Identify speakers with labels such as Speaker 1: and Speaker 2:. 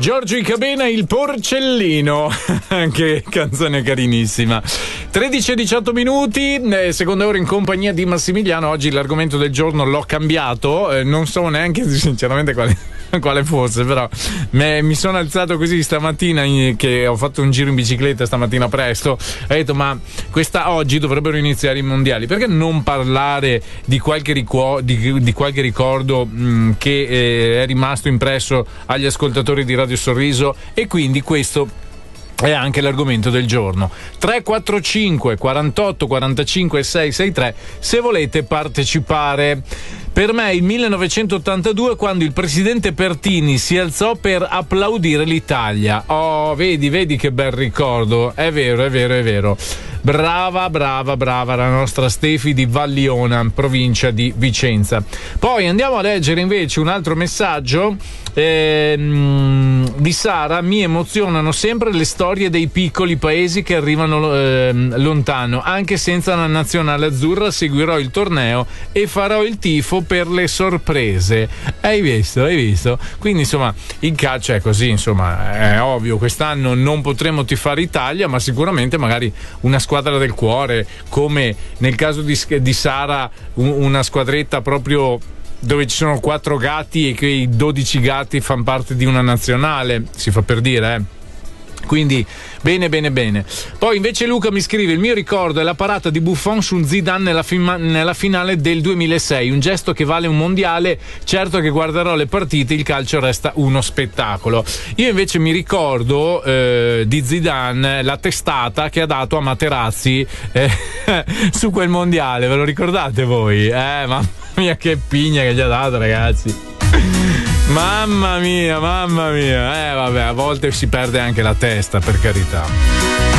Speaker 1: Giorgio Icabena, il porcellino. Che canzone carinissima. 13:18 minuti, seconda ora in compagnia di Massimiliano. Oggi l'argomento del giorno l'ho cambiato, non so neanche sinceramente quale fosse, però mi sono alzato così stamattina che ho fatto un giro in bicicletta stamattina presto, ho detto ma oggi dovrebbero iniziare i mondiali, perché non parlare di qualche ricordo che è rimasto impresso agli ascoltatori di Radio Sorriso, e quindi questo è anche l'argomento del giorno. 345 48 45 663 se volete partecipare. Per me il 1982, quando il presidente Pertini si alzò per applaudire l'Italia. Oh, vedi che bel ricordo. È vero. Brava la nostra Stefi di Valliona, provincia di Vicenza. Poi andiamo a leggere invece un altro messaggio di Sara. Mi emozionano sempre le storie dei piccoli paesi che arrivano lontano. Anche senza la nazionale azzurra seguirò il torneo e farò il tifo per le sorprese. Hai visto? Quindi insomma il calcio è così, insomma è ovvio, quest'anno non potremo tifare Italia, ma sicuramente magari una squadra del cuore, come nel caso di Sara, una squadretta proprio dove ci sono 4 gatti e che i 12 gatti fanno parte di una nazionale, si fa per dire, Quindi bene. Poi invece Luca mi scrive: il mio ricordo è la parata di Buffon su Zidane nella finale del 2006, un gesto che vale un mondiale. Certo che guarderò le partite, il calcio resta uno spettacolo. Io invece mi ricordo di Zidane la testata che ha dato a Materazzi su quel mondiale, ve lo ricordate voi? Mamma mia che pigna che gli ha dato, ragazzi. Mamma mia, vabbè, a volte si perde anche la testa, per carità.